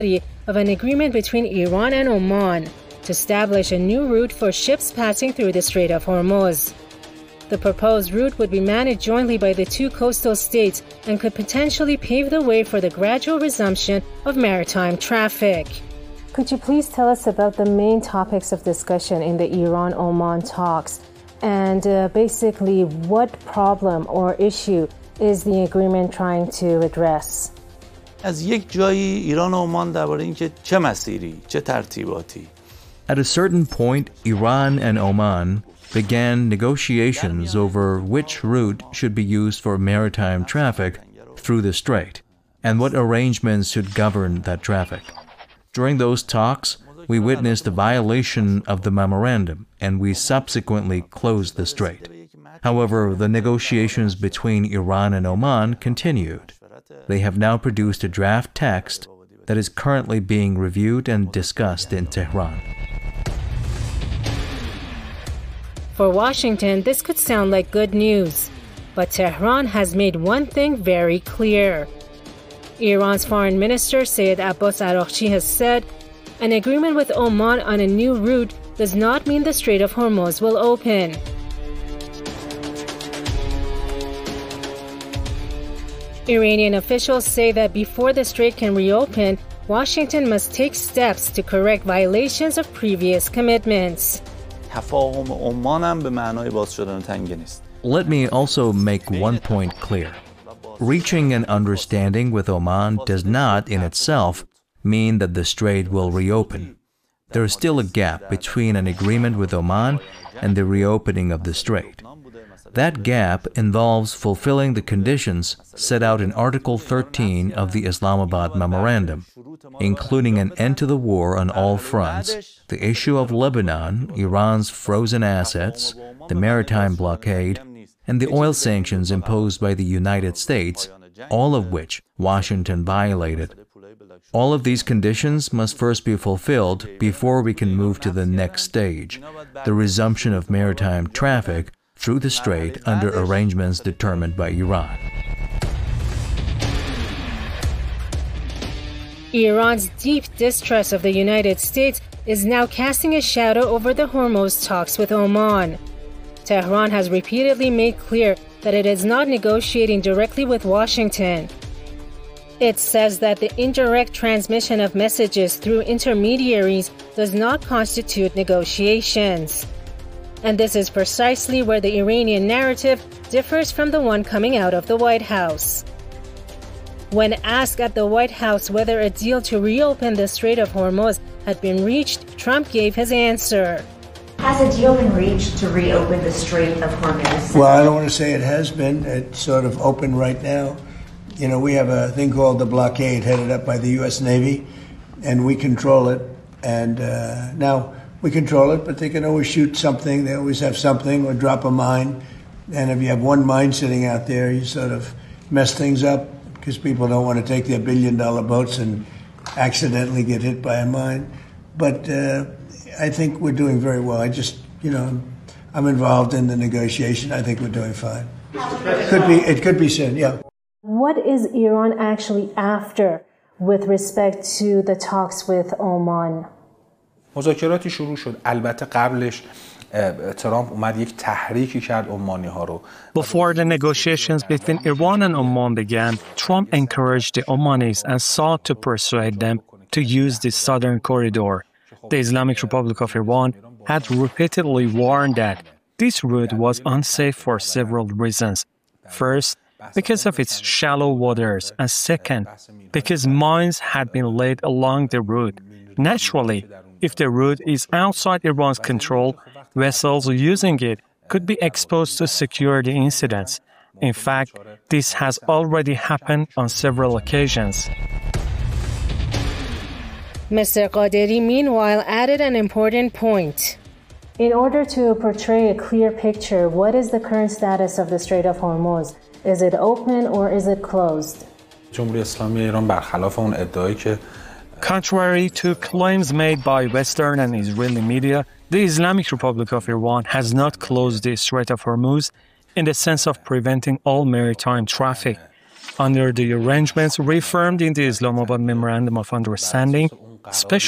of an agreement between Iran and Oman to establish a new route for ships passing through the Strait of Hormuz. The proposed route would be managed jointly by the two coastal states and could potentially pave the way for the gradual resumption of maritime traffic. Could you please tell us about the main topics of discussion in the Iran-Oman talks and basically what problem or issue is the agreement trying to address? از یک جایی ایران و عمان درباره اینکه چه مسیری، چه ترتیباتی. At a certain point, Iran and Oman began negotiations over which route should be used for maritime traffic through the strait and what arrangements should govern that traffic. During those talks, we witnessed a violation of the memorandum and we subsequently closed the strait. However, the negotiations between Iran and Oman continued. They have now produced a draft text that is currently being reviewed and discussed in Tehran. For Washington, this could sound like good news, but Tehran has made one thing very clear. Iran's Foreign Minister Sayed Abbas Araghchi has said, an agreement with Oman on a new route does not mean the Strait of Hormuz will open. Iranian officials say that before the strait can reopen, Washington must take steps to correct violations of previous commitments. Let me also make one point clear. Reaching an understanding with Oman does not, in itself, mean that the strait will reopen. There is still a gap between an agreement with Oman and the reopening of the strait. That gap involves fulfilling the conditions set out in Article 13 of the Islamabad Memorandum, including an end to the war on all fronts, the issue of Lebanon, Iran's frozen assets, the maritime blockade, and the oil sanctions imposed by the United States, all of which Washington violated. All of these conditions must first be fulfilled before we can move to the next stage, the resumption of maritime traffic through the strait under arrangements determined by Iran. Iran's deep distrust of the United States is now casting a shadow over the Hormuz talks with Oman. Tehran has repeatedly made clear that it is not negotiating directly with Washington. It says that the indirect transmission of messages through intermediaries does not constitute negotiations. And this is precisely where the Iranian narrative differs from the one coming out of the White House. When asked at the White House whether a deal to reopen the Strait of Hormuz had been reached, Trump gave his answer. Has a deal been reached to reopen the Strait of Hormuz? Well, I don't want to say it has been. It's sort of open right now. You know, we have a thing called the blockade headed up by the U.S. Navy, and we control it. And now we control it, but they can always shoot something. They always have something or drop a mine. And if you have one mine sitting out there, you sort of mess things up because people don't want to take their billion-dollar boats and accidentally get hit by a mine. But I think we're doing very well. I'm involved in the negotiation. I think we're doing fine. It could be soon, yeah. What is Iran actually after with respect to the talks with Oman? مذاکراتی شروع شد. البته قبلش ترامپ اومد یک تحریکی کرد عمانی‌ها رو. Before the negotiations between Iran and Oman began, Trump encouraged the Omanis and sought to persuade them to use the southern corridor. The Islamic Republic of Iran had repeatedly warned that this route was unsafe for several reasons. First, because of its shallow waters, and second, because mines had been laid along the route. Naturally, if the route is outside Iran's control, vessels using it could be exposed to security incidents. In fact, this has already happened on several occasions. Mr. Qaderi, meanwhile, added an important point. In order to portray a clear picture, what is the current status of the Strait of Hormuz? Is it open or is it closed? Contrary to claims made by Western and Israeli media, the Islamic Republic of Iran has not closed the Strait of Hormuz in the sense of preventing all maritime traffic. Under the arrangements reaffirmed in the Islamabad Memorandum of Understanding, special